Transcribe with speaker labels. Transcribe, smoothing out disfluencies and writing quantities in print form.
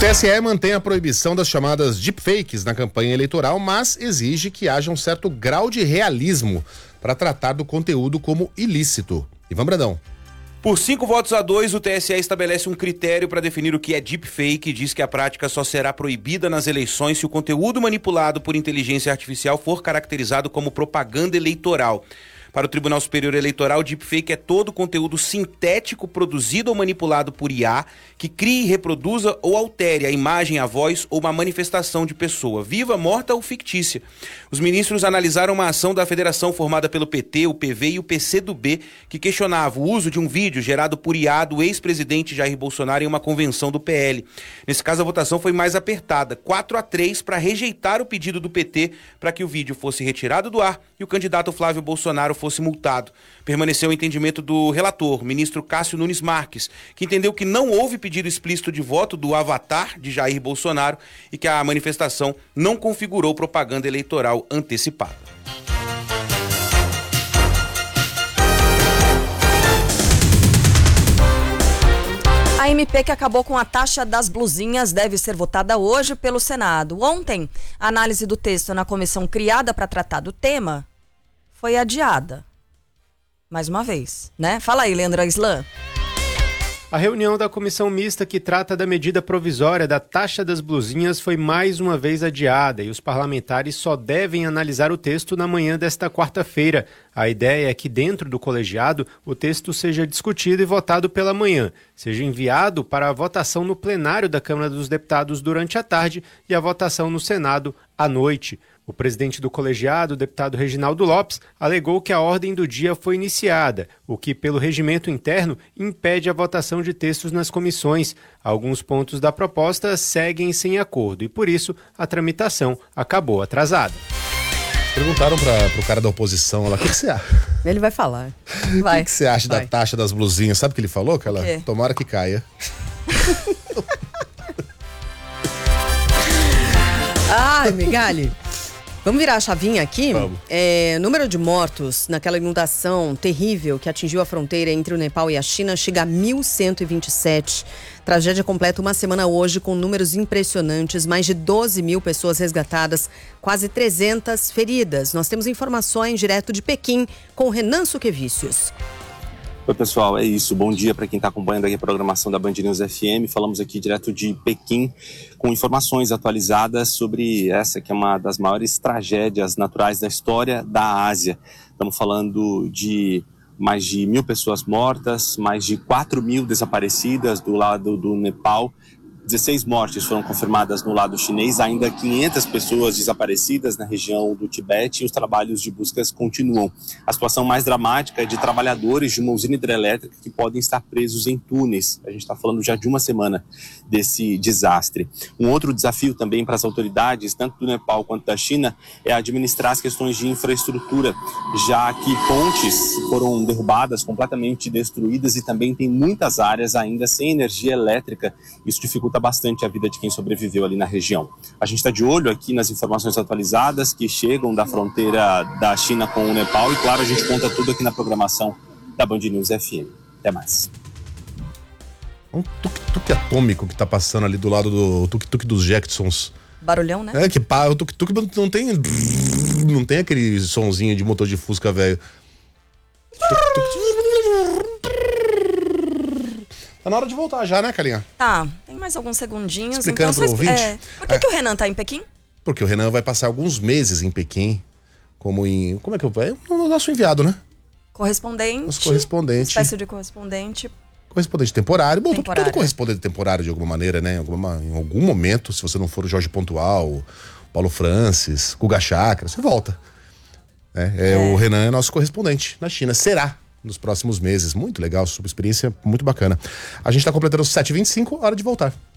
Speaker 1: TSE mantém a proibição das chamadas deepfakes na campanha eleitoral, mas exige que haja um certo grau de realismo para tratar do conteúdo como ilícito. Ivan Bradão.
Speaker 2: Por 5 votos a 2, o TSE estabelece um critério para definir o que é deepfake e diz que a prática só será proibida nas eleições se o conteúdo manipulado por inteligência artificial for caracterizado como propaganda eleitoral. Para o Tribunal Superior Eleitoral, deepfake é todo conteúdo sintético produzido ou manipulado por IA que crie, reproduza ou altere a imagem, a voz ou uma manifestação de pessoa, viva, morta ou fictícia. Os ministros analisaram uma ação da federação formada pelo PT, o PV e o PCdoB que questionava o uso de um vídeo gerado por IA do ex-presidente Jair Bolsonaro em uma convenção do PL. Nesse caso, a votação foi mais apertada, 4-3 para rejeitar o pedido do PT para que o vídeo fosse retirado do ar e o candidato Flávio Bolsonaro fosse multado. Permaneceu o entendimento do relator, ministro Cássio Nunes Marques, que entendeu que não houve pedido explícito de voto do avatar de Jair Bolsonaro e que a manifestação não configurou propaganda eleitoral antecipada.
Speaker 3: A MP que acabou com a taxa das blusinhas deve ser votada hoje pelo Senado. Ontem, a análise do texto na comissão criada para tratar do tema foi adiada. Mais uma vez, né? Fala aí, Leandro Aislan.
Speaker 4: A reunião da comissão mista que trata da medida provisória da taxa das blusinhas foi mais uma vez adiada e os parlamentares só devem analisar o texto na manhã desta quarta-feira. A ideia é que dentro do colegiado o texto seja discutido e votado pela manhã, seja enviado para a votação no plenário da Câmara dos Deputados durante a tarde e a votação no Senado à noite. O presidente do colegiado, o deputado Reginaldo Lopes, alegou que a ordem do dia foi iniciada, o que, pelo regimento interno, impede a votação de textos nas comissões. Alguns pontos da proposta seguem sem acordo e, por isso, a tramitação acabou atrasada.
Speaker 1: Perguntaram pro cara da oposição lá, o que você acha?
Speaker 3: Ele vai falar.
Speaker 1: O que você acha da taxa das blusinhas? Sabe o que ele falou, Carla? Tomara que caia.
Speaker 5: Ai, Megali. Vamos virar a chavinha aqui?
Speaker 1: Vamos.
Speaker 5: Número de mortos naquela inundação terrível que atingiu a fronteira entre o Nepal e a China chega a 1.127. Tragédia completa uma semana hoje com números impressionantes, mais de 12 mil pessoas resgatadas, quase 300 feridas. Nós temos informações direto de Pequim com Renan Suquevicius.
Speaker 6: Oi pessoal, é isso. Bom dia para quem está acompanhando aqui a programação da Band News FM. Falamos aqui direto de Pequim com informações atualizadas sobre essa que é uma das maiores tragédias naturais da história da Ásia. Estamos falando de mais de 1.000 pessoas mortas, mais de 4.000 desaparecidas do lado do Nepal. 16 mortes foram confirmadas no lado chinês, ainda 500 pessoas desaparecidas na região do Tibete e os trabalhos de buscas continuam. A situação mais dramática é de trabalhadores de uma usina hidrelétrica que podem estar presos em túneis. A gente está falando já de uma semana desse desastre. Um outro desafio também para as autoridades, tanto do Nepal quanto da China, é administrar as questões de infraestrutura, já que pontes foram derrubadas, completamente destruídas e também tem muitas áreas ainda sem energia elétrica. Isso dificulta bastante a vida de quem sobreviveu ali na região. A gente está de olho aqui nas informações atualizadas que chegam da fronteira da China com o Nepal e, claro, a gente conta tudo aqui na programação da Band News FM. Até mais.
Speaker 1: Um tuk-tuk atômico que tá passando ali do lado do tuk-tuk dos Jetsons.
Speaker 3: Barulhão, né?
Speaker 1: É, que o tuk-tuk não tem aquele sonzinho de motor de Fusca, velho. Tá na hora de voltar já, né, Carinha?
Speaker 3: Tá, tem mais alguns segundinhos.
Speaker 1: Explicando
Speaker 3: então,
Speaker 1: pro ouvinte.
Speaker 3: Por que o Renan tá em Pequim?
Speaker 1: Porque o Renan vai passar alguns meses em Pequim, como é que eu vou? O nosso enviado, né?
Speaker 3: Correspondente.
Speaker 1: Nosso correspondente.
Speaker 3: Espécie de correspondente.
Speaker 1: Correspondente temporário. Bom, todo correspondente temporário de alguma maneira, né? Em algum momento, se você não for o Jorge Pontual, Paulo Francis, Guga Chakra, você volta. O Renan é nosso correspondente na China. Será nos próximos meses. Muito legal, sua experiência muito bacana. A gente tá completando os 7h25, hora de voltar.